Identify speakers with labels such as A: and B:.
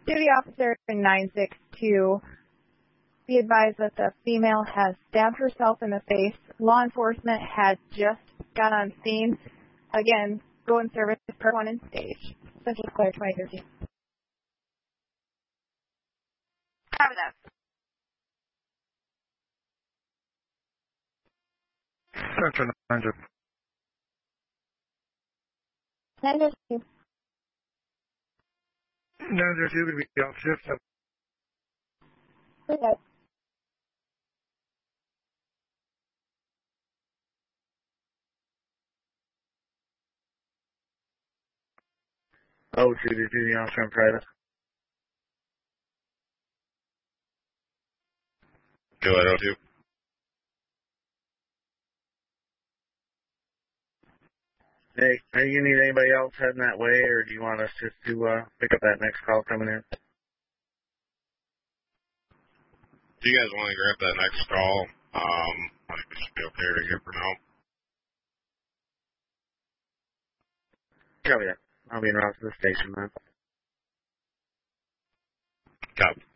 A: Duty officer 962. Be advised that the female has stabbed herself in the face. Law enforcement had just got on scene. Again, go in service per 1 in stage. Central Claire 2013.
B: Copy that.
C: Central 900.
A: 902.
C: 902 going to be off shift.
A: Okay.
C: Oh, duty officer in private.
D: Go ahead, 02.
C: Hey, are you need anybody else heading that way, or do you want us just to pick up that next call coming in?
D: Do you guys want to grab that next call? I think we should be okay right here for now.
C: Copy that. I'll be en route to the station then.
D: Copy.